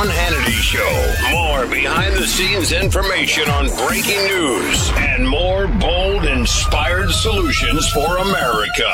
Sean Hannity Show. More behind-the-scenes information on breaking news and more bold, inspired solutions for America.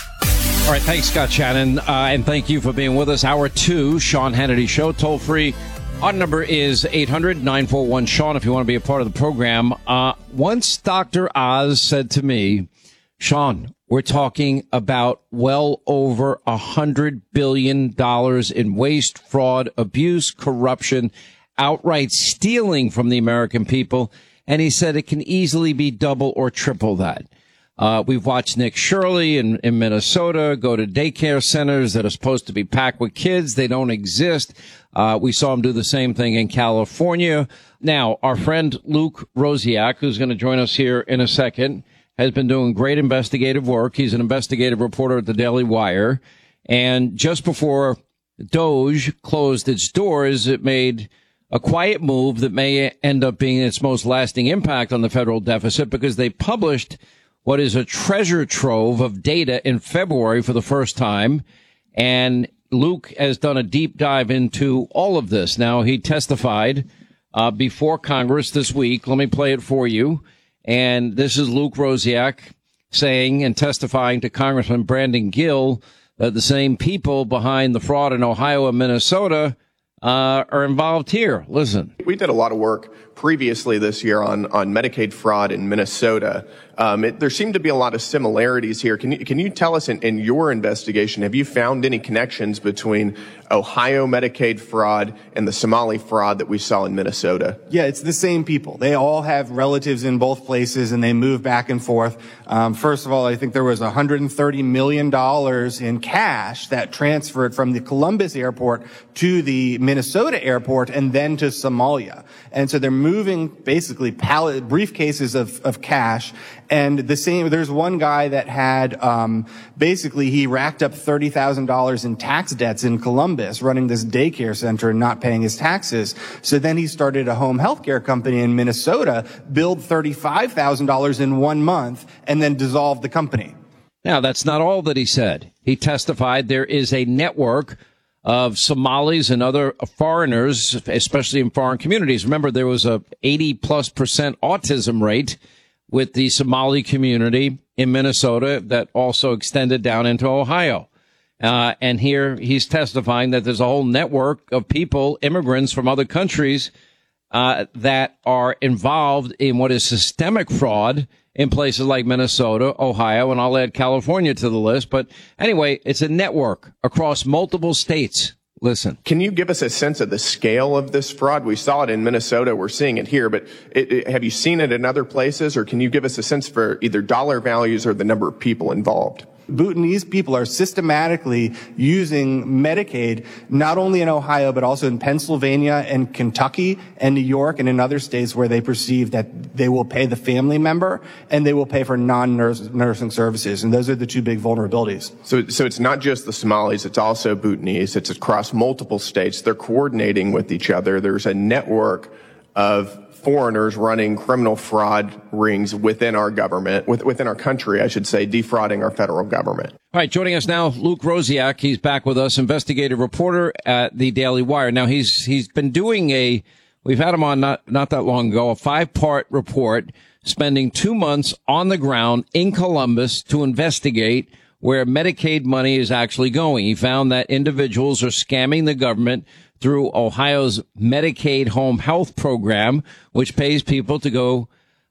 All right, thanks, Scott Shannon, and thank you for being with us. Hour 2, Sean Hannity Show, toll-free. Our number is 800-941-SEAN if you want to be a part of the program. Once Dr. Oz said to me, Sean, we're talking about well over $100 billion in waste, fraud, abuse, corruption, outright stealing from the American people. And he said it can easily be double or triple that. We've watched Nick Shirley in Minnesota go to daycare centers that are supposed to be packed with kids. They don't exist. We saw him do the same thing in California. Now, our friend Luke Rosiak, who's going to join us here in a second, has been doing great investigative work. He's an investigative reporter at the Daily Wire. And just before DOJ closed its doors, it made a quiet move that may end up being its most lasting impact on the federal deficit, because they published what is a treasure trove of data in February for the first time. And Luke has done a deep dive into all of this. Now, he testified before Congress this week. Let me play it for you. And this is Luke Rosiak saying and testifying to Congressman Brandon Gill that the same people behind the fraud in Ohio and Minnesota are involved here. Listen. We did a lot of work previously this year on Medicaid fraud in Minnesota. There seem to be a lot of similarities here. Can you tell us in your investigation, have you found any connections between Ohio Medicaid fraud and the Somali fraud that we saw in Minnesota? Yeah, it's the same people. They all have relatives in both places, and they move back and forth. First of all, I think there was $130 million in cash that transferred from the Columbus airport to the Minnesota airport and then to Somalia. And so they're moving basically briefcases of cash. And there's one guy that had, basically he racked up $30,000 in tax debts in Columbus running this daycare center and not paying his taxes. So then he started a home health care company in Minnesota, billed $35,000 in 1 month, and then dissolved the company. Now, that's not all that he said. He testified there is a network of Somalis and other foreigners, especially in foreign communities. Remember, there was a 80+% autism rate with the Somali community in Minnesota that also extended down into Ohio. And here he's testifying that there's a whole network of people, immigrants from other countries, that are involved in what is systemic fraud in places like Minnesota, Ohio, and I'll add California to the list. But anyway, it's a network across multiple states. Listen. Can you give us a sense of the scale of this fraud? We saw it in Minnesota. We're seeing it here. But have you seen it in other places? Or can you give us a sense for either dollar values or the number of people involved? Bhutanese people are systematically using Medicaid, not only in Ohio, but also in Pennsylvania and Kentucky and New York and in other states where they perceive that they will pay the family member and they will pay for non-nursing services. And those are the two big vulnerabilities. So it's not just the Somalis, it's also Bhutanese. It's across multiple states. They're coordinating with each other. There's a network of foreigners running criminal fraud rings within our government, within our country, I should say, defrauding our federal government. All right, joining us now, Luke Rosiak. He's back with us, investigative reporter at the Daily Wire. Now, he's been doing we've had him on not that long ago, a 5-part report, spending 2 months on the ground in Columbus to investigate where Medicaid money is actually going. He found that individuals are scamming the government through Ohio's Medicaid home health program, which pays people to go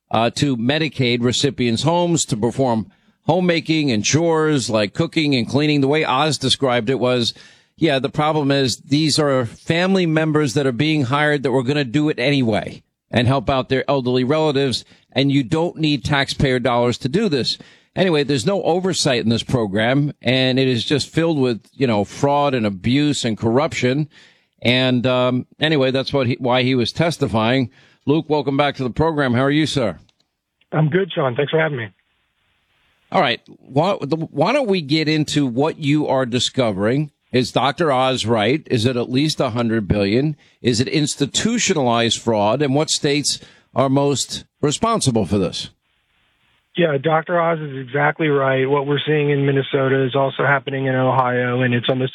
to Medicaid recipients' homes to perform homemaking and chores like cooking and cleaning. The way Oz described it was, yeah, the problem is these are family members that are being hired that were going to do it anyway and help out their elderly relatives, and you don't need taxpayer dollars to do this. Anyway, there's no oversight in this program, and it is just filled with, fraud and abuse and corruption. And anyway, that's why he was testifying. Luke, welcome back to the program. How are you, sir? I'm good, Sean. Thanks for having me. All right. Why don't we get into what you are discovering? Is Dr. Oz right? Is it at least $100 billion? Is it institutionalized fraud? And what states are most responsible for this? Yeah, Dr. Oz is exactly right. What we're seeing in Minnesota is also happening in Ohio, and it's almost